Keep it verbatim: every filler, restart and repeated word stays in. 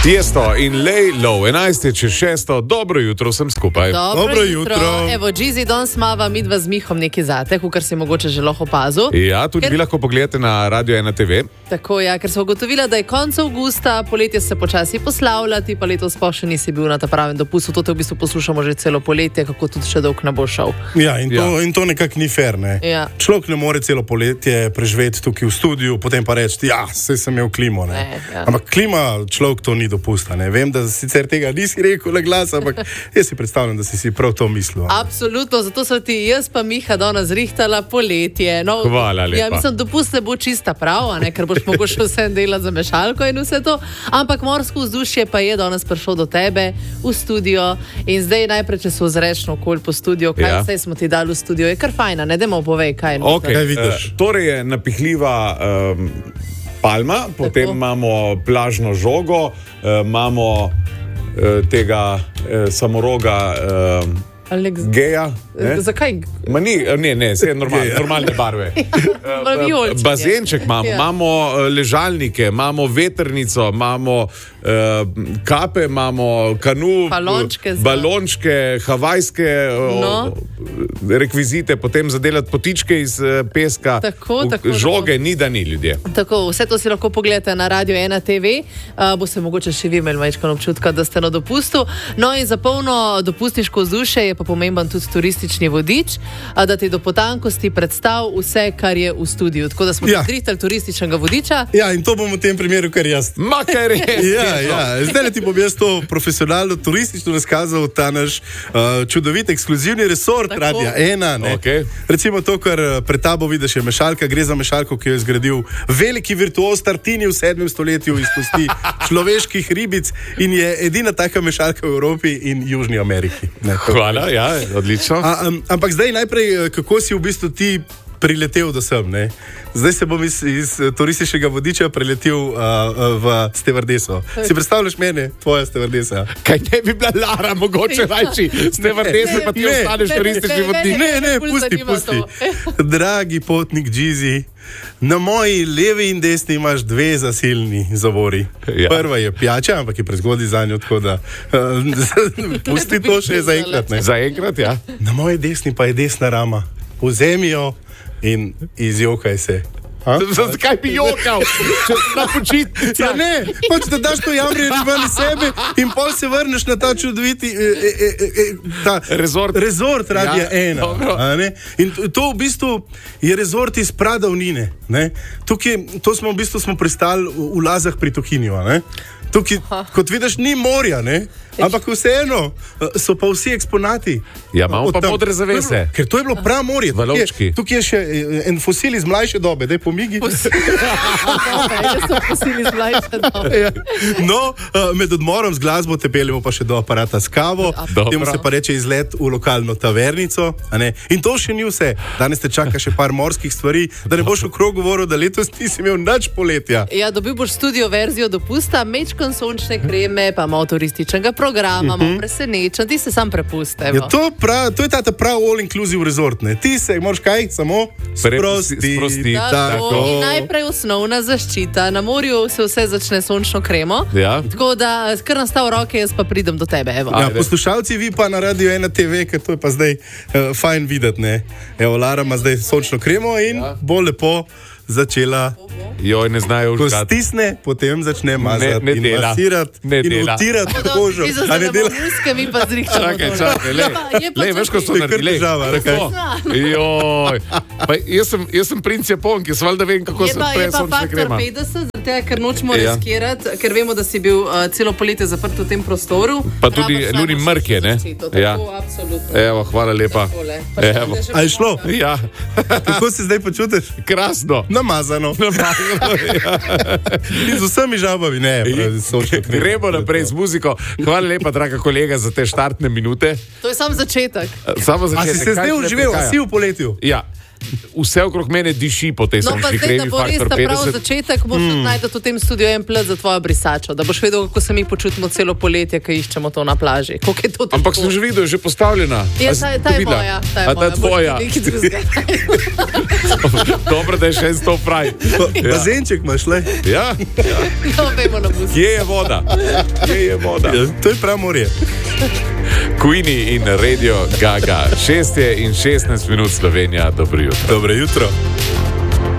Tiesto in Lej Low, enajst je čez šesto, dobro jutro vsem skupaj. Dobro, Dobro jutro. jutro. Evo, Džizi, danes mava midva z Mihom neki zate, kar si mogoče že lahko opazil. Ja, tudi Ker- vi lahko pogledate na Radio ena te ve. Tako, ja, ker smo ugotovila, da je konec avgusta, poletje se počasi poslavlja, ti pa letos pa še nisi bil na ta pravem dopustu. To te v bistvu poslušamo že celo poletje, kako tudi še dolgo ne bo šel. Ja, in to, Ja. in to nekako ni fair. Ne? Ja. Človek ne more celo poletje preživeti tukaj v studiu, potem pa reči, ja, saj sem imel klimo. Ne? Ne, ja. Ampak klima človek to ni dopusta. Ne? Vem, da sicer tega nisi rekel na glas, ampak jaz si predstavljam, da si si prav to mislil. a? Absolutno, zato so ti jaz pa Miha danes zrihtala poletje. No, Hvala lepa. Ja, mislim, dopust ne bo čista prav, a ne, ker boš mogel še vse delati za mešalko in vse to. Ampak morsko vzdušje pa je danes prišlo do tebe v studio in zdaj najprej, če se ozreš okolj po studiu, kaj Ja. vse smo ti dali v studio, je kar fajna, ne demo povej, kaj je. Okay. Kaj vidiš? Uh, torej je napihljiva um, palma, potem Tako. imamo plažno žogo, uh, imamo uh, tega uh, samoroga uh, Alex, geja. Ne? zakaj? Ma ni, ne, ne, vse je normalne, normalne barve. Malo vijoličen je. Bazenček imamo, Ja. imamo eh, ležalnike, imamo vetrnico, imamo eh, kape, imamo kanu, Balončke za- balončke, havajske o, No. rekvizite, potem zadelati potičke iz eh, peska. Tako, V- tako, Žoge tako. ni, da ni ljudje. Tako, vse to si lahko pogledate na Radio ena te ve, uh, bo se mogoče še vi imeli majčkano občutka, da ste na dopustu. No in za polno dopustniško vzdušje je pa pomemben tudi turistični vodič, uh, da ti do potankosti predstav vse, kar je v studiu. Tako da smo Ja. ja. zrihtali turističnega vodiča. Ja, in to bom v tem primeru kar jaz. Ma kaj res? Ja, ja. Zdaj ti bom jaz to profesionalno, turistično razkazal, ta naš uh, čudovit, ekskluzivni resort Tako. Radia ena. ne. Okej. Recimo to, kar eh, pred tabo vidiš, je mešalka. Gre za mešalko, ki jo je zgradil veliki virtuoz Tartini v sedmem stoletju iz kosti človeških ribic in je edina taka mešalka v Evropi in Južni Ameriki. Ne, to- Hvala, ja, odlično. A, um, ampak zdaj najprej, eh, kako si v bistvu ti priletel do sem? Ne? Zdaj se bom iz, iz eh, turističnega vodiča preletel uh, uh, v stevardeso. Si predstavljaš mene, tvoja stevardesa? Kaj ne bi bila Lara, mogoče rajši, ste vrtesi, pa ti Ne. ostaneš Ne, turistični ne, vodnik. Ne, ne, Ful pusti, zanima pusti. to. Dragi potnik Džizi, na moji levi in desni imaš dve zasilni zavori. Ja. Prva je pijača, ampak je prezgodaj za njo, tako da uh, pusti to še zaenkrat. ne. Zaenkrat, ja. Na moji desni pa je desna rama. Vzemi jo in izjokaj se. A? Zakaj bi jokal? Če si na počitnicah. Ja, ne, pač da daš to jamrje ven iz sebe in pol se vrneš na ta čudoviti e, e, e, e, ta Rezort. Rezort Radia Ja, ena. dobro. a ne. In to, to v bistvu je rezort iz Pradavnine. Ne. Tukaj, to smo v bistvu smo pristali v, v Lazah pri Tokinju. a ne. Tukaj, kot vidiš, ni morja, ne? Ampak vseeno eh, so pa vsi eksponati. Ja, imamo Od pa tam. modre zavese. Ker to je bilo prav morje. Tukaj je- Valovčki. Tukaj je še eh, en fosil iz mlajše dobe, daj pomigi. Jaz sem posili z mlajše dobe. Ja. No, eh, med odmorom z glasbo te peljemo pa še do aparata s kavo, Dobro. temu se pa reče izlet v lokalno tavernico. a ne. In to še ni vse. Danes te čaka še par morskih stvari, da ne boš v krogu govoril, da letos nisi imel nič poletja. Ja, dobil boš studio verzijo dopusta, mečkon sončne kreme, pa malo turističnega programa, malo presenečen, ti se sam prepuste. Ja, to, prav, to je ta ta prav all-inclusive resort. Ne. Ti se moraš kaj, samo Pre- sprosti. sprosti. Tako. In najprej osnovna zaščita. Na morju se vse začne s sončno kremo. Ja. Tako da, kar nastav roke, jaz pa pridem do tebe. Evo. Ja, Ajde. poslušalci, vi pa na Radio ena te ve, ker to je pa zdaj uh, fajn videti. ne. Evo, Lara ima zdaj sončno kremo in ja. bo lepo začela. Joj, ne znajo Ko užgati. stisne, potem začne mazati ne in dela. masirati Ne in dela. utirati kožo. Ti A ne zaznamo dela? muske, mi pa zrihtamo. Čakaj, to. čakaj, le. Je pa- je pa Le, veš, ko so To je kar naredili. težava, Tako. Joj. Pa jaz sem, jaz sem princ Japon, ki sem valjda vem, kako Je se pa, je prej pa sončna faktor krema. petdeset, zaradi tega, ker nočemo Ja. riskirati, ker vemo, da si bil uh, celo poletje zaprt v tem prostoru. Pa tudi Rabiš Luni najboljšo Mrk je, ne? zaščito, Ja. Tako, absolutno. Evo, hvala lepa. Takole. Pa še Evo. da že A je šlo? pomaga. Ja, Kako se zdaj počutiš? krasno. Namazano. In z vsemi žabami, ne, pravi, sončno kremo. Gremo naprej z muziko. Hvala lepa, draga kolega, za te štartne minute. To je sam začetek. Samo A začetek. si se Kaj zdaj še uživel, a prihaja? si v poletju? Ja. vse okrog mene diši po tej No, pa sončni zdaj, da kremi bo res Faktor ta prav petdeset. začetek, moraš mm. najti v tem studiu en plet za tvojo brisačo, da boš vedel, kako se mi počutimo celo poletje, ko iščemo to na plaži. Koliko je to težko. Ampak sem že videl, je že postavljena. Ja, A ta, si ta je videla? moja. Ta je A ta moja. je tvoja. Boš nekaj drugega. Dobro, da je še en sto fraj. Ja. Bazenček imaš, le. Ja, ja. No, vemo na muziku. Kje je voda? Kje je voda? Ja, to je prav morje. Queenie in Radio Gaga. šest je in šestnajst minut Slovenija. Dobro jutro. Dobro jutro.